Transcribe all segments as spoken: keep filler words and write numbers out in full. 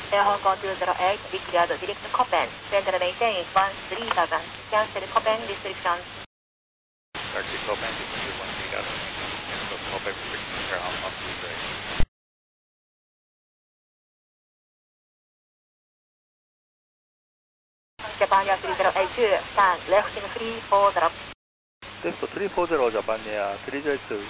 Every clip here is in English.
Air Hong Kong two zero eight, declared direct Copen, center maintain one three seven, cancel Copen restrictions. Taxi Copen, descend one three seven, cancel Copen restrictions, Air Hong Kong two zero eight. Japan Air three zero eight two, stand lifting three four zero. Left three four zero, Japan Air three zero two.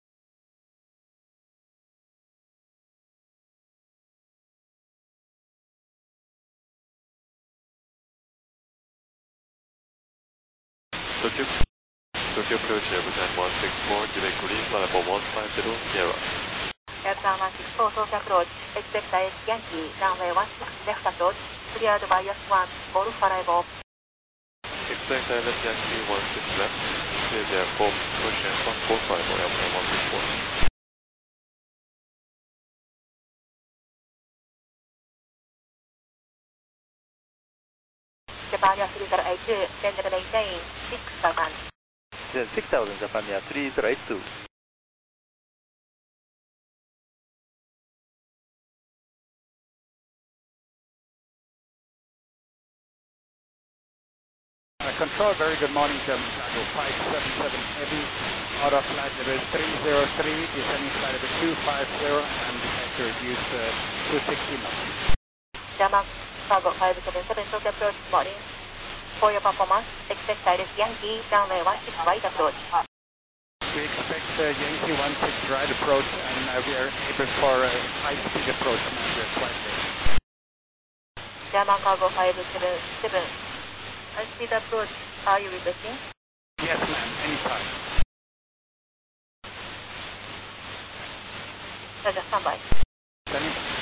Tokyo, Tokyo approach Busan one six four, direct green level one five zero zero. Aircraft one six four, Tokyo approach, expect I S Yankee, runway one six left approach, cleared by S one, Golf arrival. Expect I S Yankee one six left, clear the airport, approach S one four five or airplane one six four. Japan Air three zero eight two, center maintain six thousand. Then six thousand, Japan Air three zero eight two. Uh, control, very good morning, German Cargo five seven seven Heavy, out of flight level three zero three, descending flight level two five zero, and have to reduce uh, to sixty knots. German Cargo five seven seven, Tokyo approach, morning. For your performance, expect I S Yankee, runway one six right approach. We expect uh, Yankee one six right approach, and uh, we are able for uh, high-speed approach, and we are quite late. German Cargo five seven seven, high-speed approach, are you requesting? Yes, ma'am, anytime. Roger, standby. Standing by.